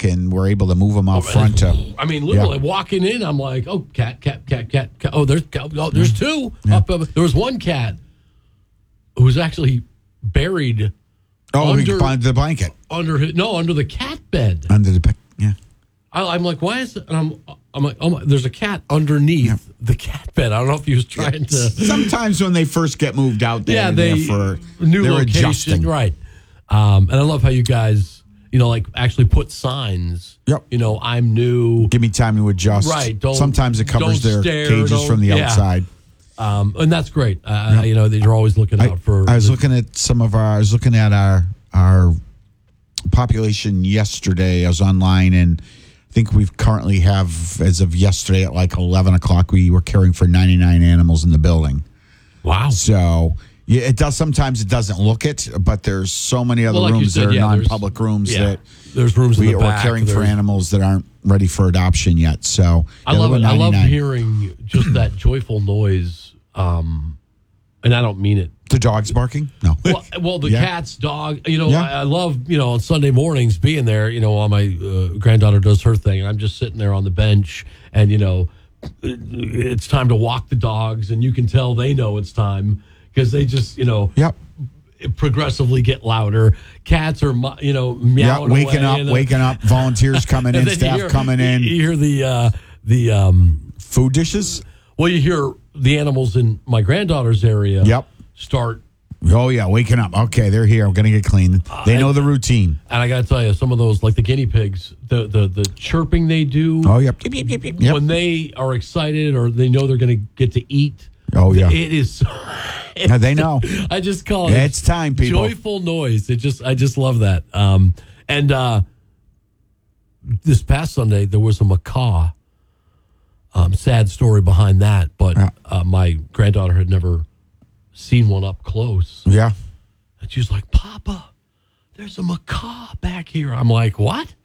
truck, and we're able to move them out front. I mean, literally walking in, I'm like, oh, cat. Oh, there's two. Yeah. There was one cat who was actually buried. Under the blanket. Under the cat bed. Under the yeah. I'm like, why is it? And I'm like, oh my, there's a cat underneath the cat bed. I don't know if he was trying to. Sometimes when they first get moved out, they're new they're location, adjusting. right? And I love how you guys, like actually put signs. Yep. I'm new. Give me time to adjust. Right. Sometimes it covers their cages from the outside. And that's great. You're always looking out for. I was looking at our population yesterday. I was online, and I think we currently have, as of yesterday at like 11 o'clock, we were caring for 99 animals in the building. Wow. So it does. Sometimes it doesn't look it, but there's so many other rooms that are non-public rooms that there's rooms in the back. We're caring for animals that aren't ready for adoption yet. So I love it. I love hearing just that joyful noise. And I don't mean it. The dog's barking? No. Well, the cat's dog. I love on Sunday mornings being there. While my granddaughter does her thing, and I'm just sitting there on the bench, and it's time to walk the dogs, and you can tell they know it's time because they just progressively get louder. Cats are meowing waking up. Volunteers coming in, staff coming in. You hear the food dishes. Well, you hear the animals in my granddaughter's area. Start. Oh yeah, waking up. Okay, they're here. I'm gonna get clean. They know the routine. And I gotta tell you, some of those, like the guinea pigs, the chirping they do. Oh yep. When they are excited or they know they're gonna get to eat. Oh yeah. It is. They know. I just call it. It's time, people. Joyful noise. I just love that. And this past Sunday there was a macaw. Sad story behind that, but my granddaughter had never seen one up close. Yeah. And she was like, Papa, there's a macaw back here. I'm like, what?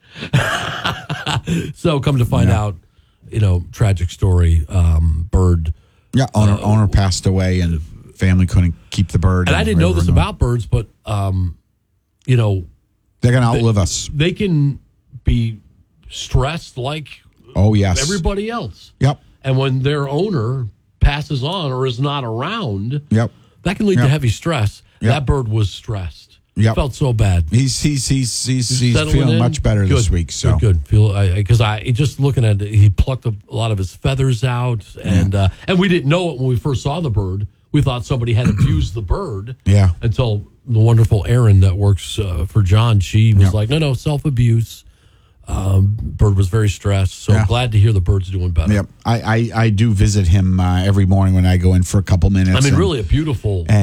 So come to find out, tragic story, bird. Yeah, owner passed away and family couldn't keep the bird. And I didn't know this about birds, but, they're going to outlive us. They can be stressed like everybody else. Yep. And when their owner passes on or is not around, that can lead to heavy stress. That bird was stressed. Felt so bad. He's feeling much better this week. So good. Because I just looking at it, he plucked a lot of his feathers out, and we didn't know it when we first saw the bird. We thought somebody had abused the bird. Yeah. Until the wonderful Erin that works for John, she was like, no, self-abuse. Bird was very stressed, so glad to hear the bird's doing better. Yep, I do visit him every morning when I go in for a couple minutes. I mean, really a beautiful bird.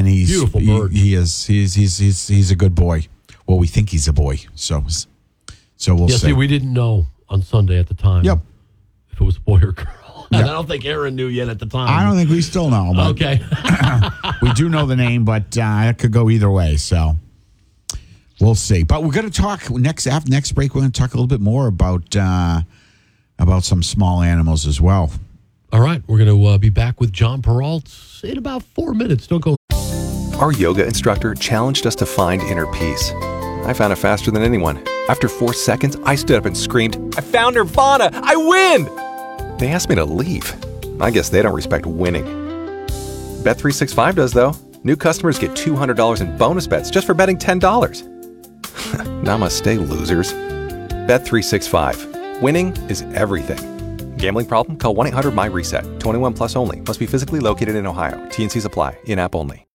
He's a good boy. Well, we think he's a boy, so we'll see. See, we didn't know on Sunday at the time. If it was a boy or girl. And I don't think Erin knew yet at the time. I don't think we still know. But okay, we do know the name, but it could go either way. So. We'll see. But we're going to talk next break. We're going to talk a little bit more about some small animals as well. All right. We're going to be back with John Peralt in about 4 minutes. Don't go. Our yoga instructor challenged us to find inner peace. I found it faster than anyone. After 4 seconds, I stood up and screamed, I found Nirvana! I win! They asked me to leave. I guess they don't respect winning. Bet365 does, though. New customers get $200 in bonus bets just for betting $10. Namaste, losers. Bet365. Winning is everything. Gambling problem? Call 1-800-MY-RESET. 21 plus only. Must be physically located in Ohio. T&Cs apply. In-app only.